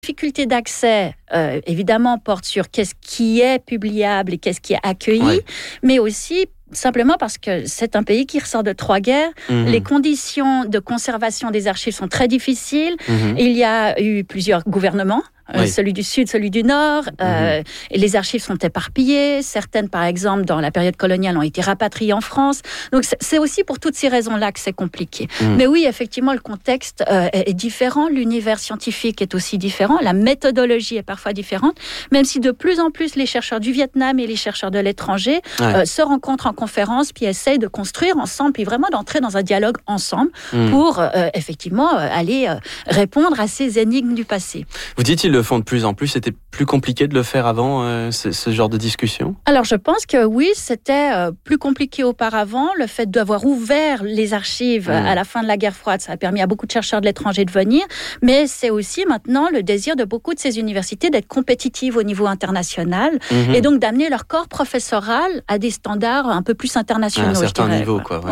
difficulté d'accès, évidemment, porte sur qu'est-ce qui est publiable et qu'est-ce qui est accueilli, mais aussi simplement parce que c'est un pays qui ressort de 3 guerres. Les conditions de conservation des archives sont très difficiles. Il y a eu plusieurs gouvernements. Celui du Sud, celui du Nord. Et les archives sont éparpillées. Certaines, par exemple, dans la période coloniale, ont été rapatriées en France. Donc, c'est aussi pour toutes ces raisons-là que c'est compliqué. Mais oui, effectivement, le contexte est différent. L'univers scientifique est aussi différent. La méthodologie est parfois différente. Même si de plus en plus, les chercheurs du Vietnam et les chercheurs de l'étranger se rencontrent en conférence, puis essayent de construire ensemble, puis vraiment d'entrer dans un dialogue ensemble pour, effectivement, aller répondre à ces énigmes du passé. Vous dites qu'ils le font de plus en plus. C'était plus compliqué de le faire avant, ce genre de discussion? Alors, je pense que oui, c'était plus compliqué auparavant. Le fait d'avoir ouvert les archives à la fin de la guerre froide, ça a permis à beaucoup de chercheurs de l'étranger de venir. Mais c'est aussi maintenant le désir de beaucoup de ces universités d'être compétitives au niveau international et donc d'amener leur corps professoral à des standards un peu plus internationaux. À un certain niveau, quoi.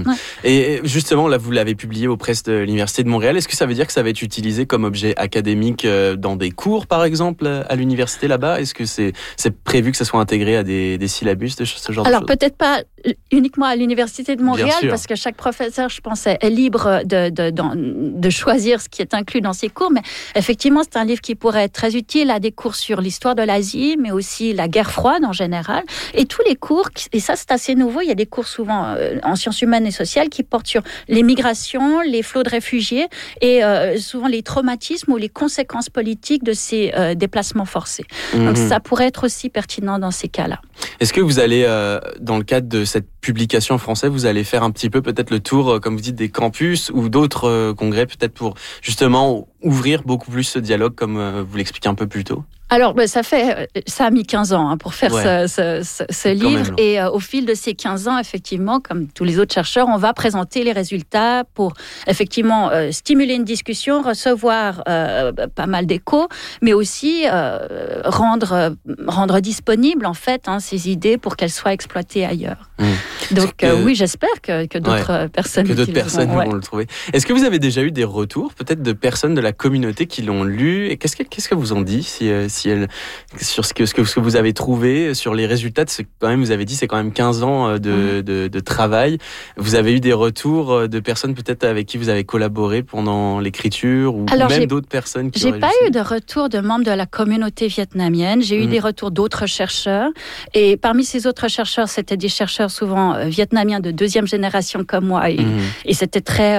Et justement, là, vous l'avez publié aux presses de l'Université de Montréal. Est-ce que ça veut dire que ça va être utilisé comme objet académique dans des cours, par exemple, à l'université là-bas? Est-ce que c'est prévu que ça soit intégré à des syllabus, de ce genre de choses? Alors, peut-être pas uniquement à l'Université de Montréal, parce que chaque professeur, je pense, est libre de choisir ce qui est inclus dans ses cours. Mais effectivement, c'est un livre qui pourrait être très utile à des cours sur l'histoire de l'Asie, mais aussi la guerre froide en général. Et tous les cours, et ça, c'est assez nouveau, il y a des cours souvent en sciences humaines et sociales qui portent sur les migrations, les flots de réfugiés et souvent les traumatismes ou les conséquences politiques de ces déplacements forcés. Donc ça pourrait être aussi pertinent dans ces cas-là. Est-ce que vous allez, dans le cadre de cette publication en français, vous allez faire un petit peu peut-être le tour, comme vous dites, des campus ou d'autres congrès, peut-être pour justement ouvrir beaucoup plus ce dialogue, comme vous l'expliquez un peu plus tôt? Alors, ça a mis 15 ans pour faire ce livre. Et au fil de ces 15 ans, effectivement, comme tous les autres chercheurs, on va présenter les résultats pour, effectivement, stimuler une discussion, recevoir pas mal d'échos, mais aussi rendre disponibles, en fait, ces idées pour qu'elles soient exploitées ailleurs. Donc, oui, j'espère que d'autres personnes vont le trouver. Est-ce que vous avez déjà eu des retours, peut-être, de personnes de la communauté qui l'ont lu? Et qu'est-ce que vous en dit sur ce que vous avez trouvé, sur les résultats vous avez dit, c'est quand même 15 ans de travail. Vous avez eu des retours de personnes peut-être avec qui vous avez collaboré pendant l'écriture, ou même d'autres personnes qui J'ai pas eu de retour de membres de la communauté vietnamienne. J'ai eu des retours d'autres chercheurs. Et parmi ces autres chercheurs, c'était des chercheurs souvent vietnamiens de 2e génération comme moi. Et c'était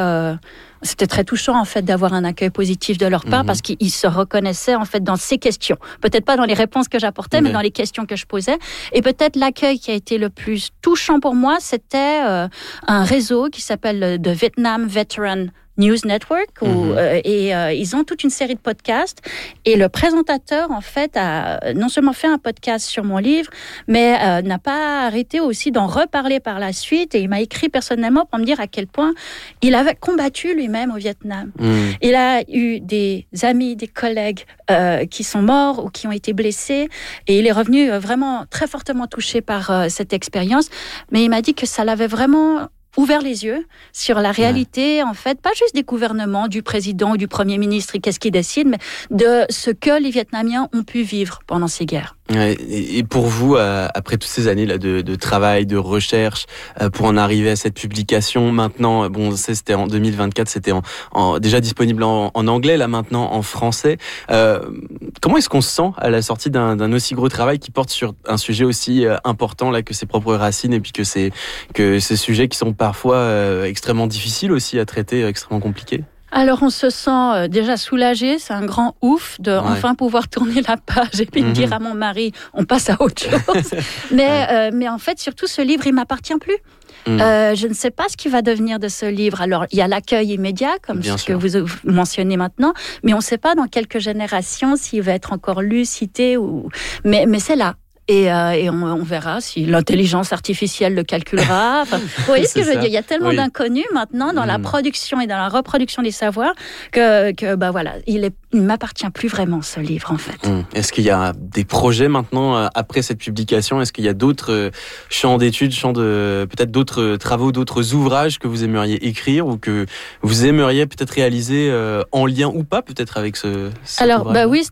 très touchant, en fait, d'avoir un accueil positif de leur part, parce qu'ils se reconnaissaient, en fait, dans ces questions. Peut-être pas dans les réponses que j'apportais, mais dans les questions que je posais. Et peut-être l'accueil qui a été le plus touchant pour moi, c'était un réseau qui s'appelle The Vietnam Veteran News Network, ils ont toute une série de podcasts, et le présentateur, en fait, a non seulement fait un podcast sur mon livre, mais n'a pas arrêté aussi d'en reparler par la suite, et il m'a écrit personnellement pour me dire à quel point il avait combattu lui-même au Vietnam. Il a eu des amis, des collègues qui sont morts ou qui ont été blessés, et il est revenu vraiment très fortement touché par cette expérience, mais il m'a dit que ça l'avait vraiment ouvert les yeux sur la réalité, en fait, pas juste des gouvernements, du président ou du premier ministre et qu'est-ce qu'ils décident, mais de ce que les Vietnamiens ont pu vivre pendant ces guerres. Et pour vous, après toutes ces années là de travail, de recherche, pour en arriver à cette publication, maintenant, c'était en 2024, c'était déjà disponible en anglais, là maintenant en français. Comment est-ce qu'on se sent à la sortie d'un aussi gros travail qui porte sur un sujet aussi important là que ses propres racines, et puis que ces sujets qui sont parfois extrêmement difficiles aussi à traiter, extrêmement compliqués? Alors, on se sent déjà soulagé, c'est un grand ouf de enfin pouvoir tourner la page et puis dire à mon mari, on passe à autre chose. Mais en fait, surtout, ce livre, il ne m'appartient plus. Je ne sais pas ce qui va devenir de ce livre. Alors, il y a l'accueil immédiat, comme ce que vous mentionnez maintenant, mais on ne sait pas dans quelques générations s'il va être encore lu, cité, mais c'est là. Et on verra si l'intelligence artificielle le calculera. Enfin, vous voyez ce que je veux dire? Il y a tellement d'inconnus maintenant dans la production et dans la reproduction des savoirs que bah voilà, il m'appartient plus vraiment ce livre en fait. Est-ce qu'il y a des projets maintenant après cette publication? Est-ce qu'il y a d'autres champs d'études, peut-être d'autres travaux, d'autres ouvrages que vous aimeriez écrire ou que vous aimeriez peut-être réaliser en lien ou pas peut-être avec ce Alors ouvrage? bah oui,